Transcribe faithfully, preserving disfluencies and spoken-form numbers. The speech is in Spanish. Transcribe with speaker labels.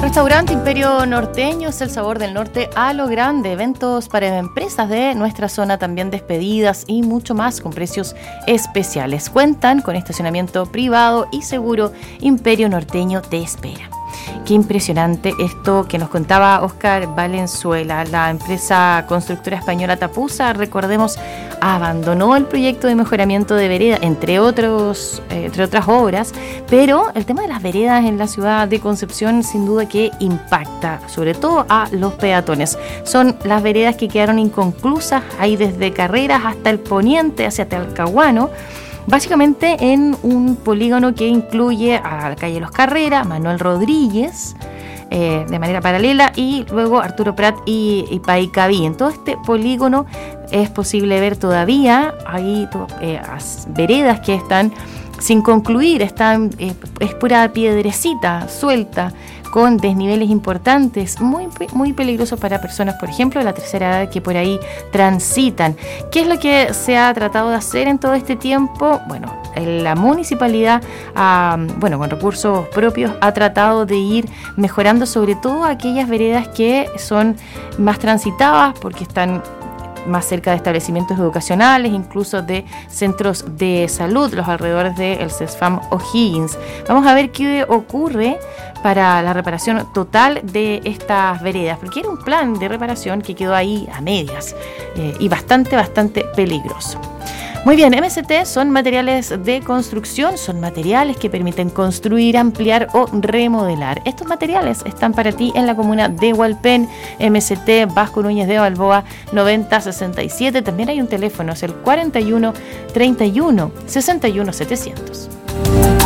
Speaker 1: Restaurante Imperio Norteño es el sabor del norte a lo grande. Eventos para empresas de nuestra zona, también despedidas y mucho más con precios especiales. Cuentan con estacionamiento privado y seguro. Imperio Norteño te espera. Qué impresionante esto que nos contaba Óscar Valenzuela. La empresa constructora española Tapusa, recordemos, abandonó el proyecto de mejoramiento de veredas, entre otros, eh, entre otras obras, pero el tema de las veredas en la ciudad de Concepción sin duda que impacta, sobre todo a los peatones. Son las veredas que quedaron inconclusas, ahí desde Carreras hasta el poniente, hacia Talcahuano, básicamente en un polígono que incluye a la calle Los Carreras, Manuel Rodríguez, eh, de manera paralela, y luego Arturo Prat y, y Paicaví. En todo este polígono es posible ver todavía, hay eh, veredas que están sin concluir, están, eh, es pura piedrecita suelta, con desniveles importantes, muy, muy peligrosos para personas, por ejemplo, de la tercera edad que por ahí transitan. ¿Qué es lo que se ha tratado de hacer en todo este tiempo? Bueno, la municipalidad, uh, bueno, con recursos propios, ha tratado de ir mejorando sobre todo aquellas veredas que son más transitadas porque están más cerca de establecimientos educacionales, incluso de centros de salud, los alrededores del CESFAM O'Higgins. Vamos a ver qué ocurre para la reparación total de estas veredas, porque era un plan de reparación que quedó ahí a medias eh, y bastante, bastante peligroso. Muy bien, M C T son materiales de construcción, son materiales que permiten construir, ampliar o remodelar. Estos materiales están para ti en la comuna de Hualpén. M C T Vasco Núñez de Balboa noventa sesenta y siete. También hay un teléfono, es el cuarenta y uno treinta y uno sesenta y uno setecientos.